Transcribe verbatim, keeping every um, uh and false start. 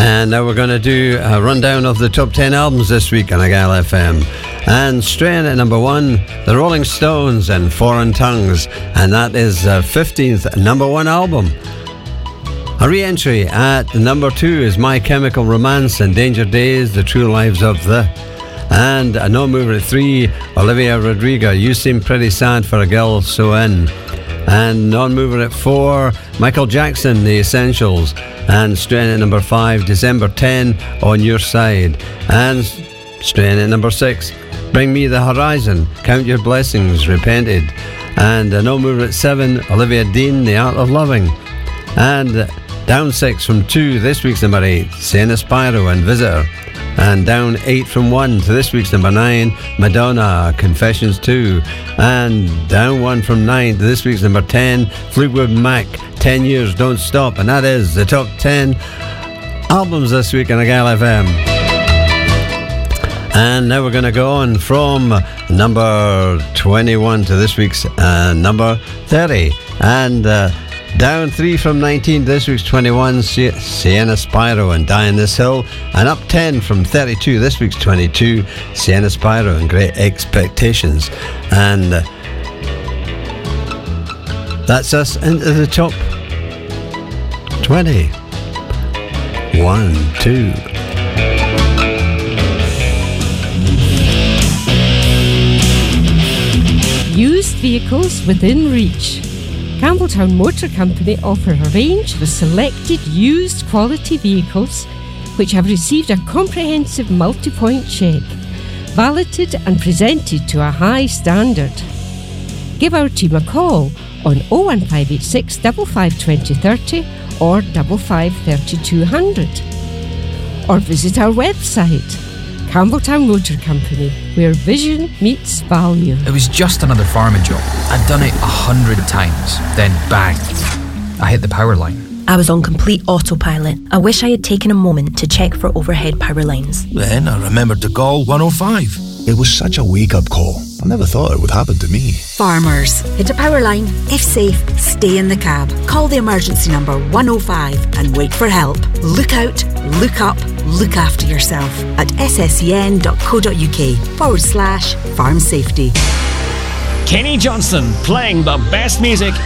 And now we're going to do a rundown of the top ten albums this week on Argyle F M. And straight in at number one, the Rolling Stones and Foreign Tongues, and that is their fifteenth number one album. A re-entry at number two is My Chemical Romance and Danger Days, The True Lives of the. And a no-mover at three, Olivia Rodrigo, You Seem Pretty Sad for a Girl So In. And non-mover at four, Michael Jackson, The Essentials. And straight in at number five, December tenth, On Your Side. And straight in at number six, Bring Me the Horizon, Count Your Blessings, Repented. And a no-mover at seven, Olivia Dean, The Art of Loving. And down six from two, this week's number eight, Sienna Spyro and Visitor. And down eight from one to this week's number nine, Madonna, Confessions two. And down one from nine to this week's number ten, Fleetwood Mac, ten years Don't Stop. And that is the top ten albums this week on Argyle F M. And now we're going to go on from number twenty-one to this week's uh, number thirty. And uh, down three from nineteen, this week's twenty-one, Sienna Spyro and Die on This Hill. And up ten from thirty-two, this week's twenty-two, Sienna Spyro and Great Expectations. And uh, that's us into the top twenty. One, two. Used vehicles within reach. Campbelltown Motor Company offer a range of selected used quality vehicles which have received a comprehensive multi-point check, validated and presented to a high standard. Give our team a call on oh one five eight six, five five two oh three oh or five five three two hundred. Or visit our website, Campbelltown Motor Company, where vision meets value. It was just another farming job. I'd done it a hundred times. Then bang, I hit the power line. I was on complete autopilot. I wish I had taken a moment to check for overhead power lines. Then I remembered to call one oh five. It was such a wake-up call. I never thought it would happen to me. Farmers, hit a power line. If safe, stay in the cab. Call the emergency number one oh five and wait for help. Look out, look up, look after yourself at sscn.co.uk forward slash farm safety. Kenny Johnson playing the best music